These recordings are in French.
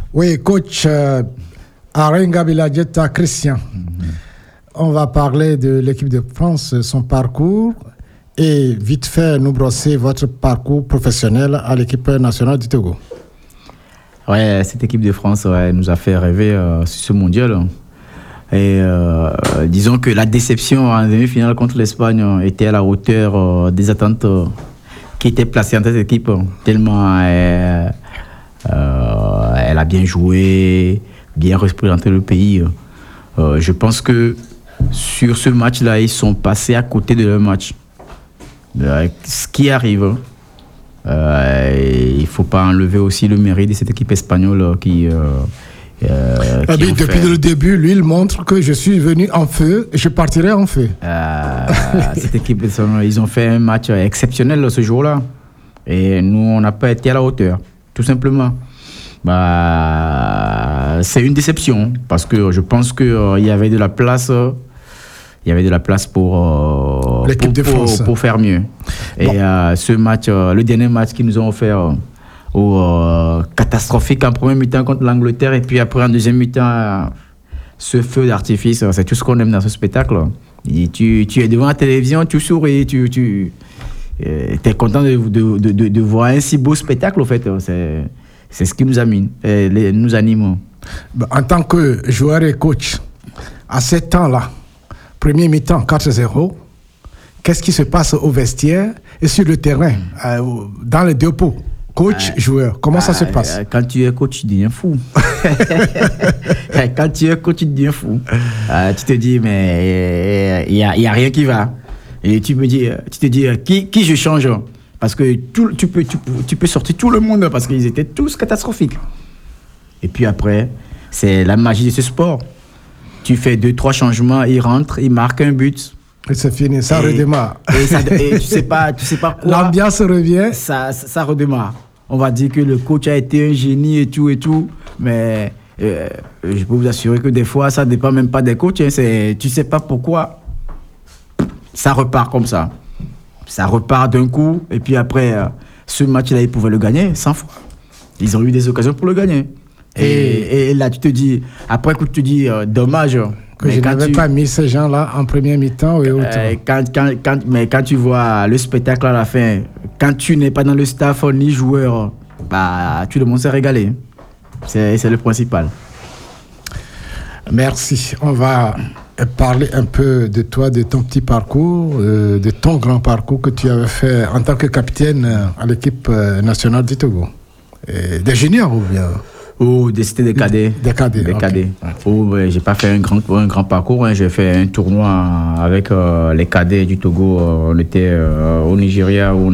Oui, coach Arenga Biladjeta Christian. On va parler de l'équipe de France, son parcours, et vite fait nous brosser votre parcours professionnel à l'équipe nationale du Togo. Ouais, cette équipe de France nous a fait rêver sur ce mondial. Et disons que la déception en demi-finale contre l'Espagne était à la hauteur des attentes qui étaient placées en cette équipe, tellement elle a bien joué, bien représenté le pays. Je pense que sur ce match-là, ils sont passés à côté de leur match. Ce qui arrive, il ne faut pas enlever aussi le mérite de cette équipe espagnole qui depuis le début, lui, il montre que je suis venu en feu et je partirai en feu. Cette équipe, ils ont fait un match exceptionnel ce jour-là. Et nous, on n'a pas été à la hauteur, tout simplement. C'est une déception parce que je pense qu'il y avait de la place. Il y avait de la place pour l'équipe de France pour faire mieux. Et ce match, le dernier match qu'ils nous ont offert, catastrophique en première mi-temps contre l'Angleterre et puis après en deuxième mi-temps, ce feu d'artifice, c'est tout ce qu'on aime dans ce spectacle. Et tu es devant la télévision, tu souris, tu es content de voir un si beau spectacle, en fait. C'est ce qui nous anime. En tant que joueur et coach, à ce temps-là, premier mi-temps 4-0, qu'est-ce qui se passe au vestiaire et sur le terrain, dans les deux pots? Coach, joueur, comment ça se passe? Quand tu es coach, tu deviens fou. Quand tu es coach, tu deviens fou. Tu te dis, mais il y a rien qui va. Et tu te dis, qui je change? Parce que tu peux sortir tout le monde parce qu'ils étaient tous catastrophiques. Et puis après, c'est la magie de ce sport. Tu fais 2-3 changements, il rentre, il marque un but. Et c'est fini, ça redémarre. Et tu sais pas quoi. L'ambiance revient. Ça redémarre. On va dire que le coach a été un génie et tout. Mais je peux vous assurer que des fois, ça ne dépend même pas des coachs. Tu sais pas pourquoi. Ça repart comme ça. Ça repart d'un coup. Et puis après, ce match-là, ils pouvaient le gagner 100 fois. Ils ont eu des occasions pour le gagner. Et là, tu te dis, après coup, tu te dis, dommage. Que je n'avais pas mis ces gens-là en première mi-temps et autres. Mais quand tu vois le spectacle à la fin, quand tu n'es pas dans le staff ni joueur, tout le monde s'est régalé. C'est le principal. Merci. On va parler un peu de toi, de ton petit parcours, de ton grand parcours que tu avais fait en tant que capitaine à l'équipe nationale du Togo. Des juniors ou bien? C'était des cadets. Des cadets. Okay. J'ai pas fait un grand parcours. J'ai fait un tournoi avec les cadets du Togo. On était au Nigeria où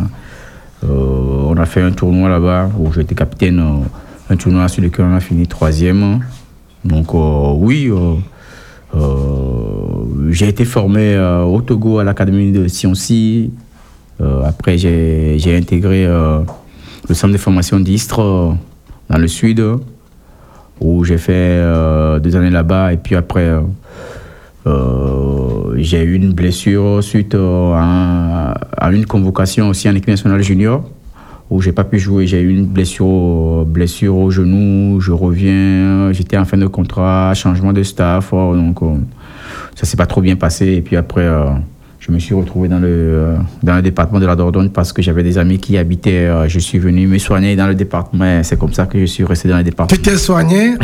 on a fait un tournoi là-bas où j'étais capitaine. Un tournoi sur lequel on a fini 3e. Donc oui, j'ai été formé au Togo à l'académie de Sionsi. Après, j'ai intégré le centre de formation d'Istres dans le sud, où j'ai fait 2 années là-bas. Et puis après, j'ai eu une blessure suite à une convocation aussi en équipe nationale junior, où j'ai pas pu jouer. J'ai eu une blessure au genou. Je reviens, j'étais en fin de contrat, changement de staff. Donc ça s'est pas trop bien passé. Et puis après, je me suis retrouvé dans le département de la Dordogne parce que j'avais des amis qui y habitaient. Je suis venu me soigner dans le département. C'est comme ça que je suis resté dans le département. Tu t'es soigné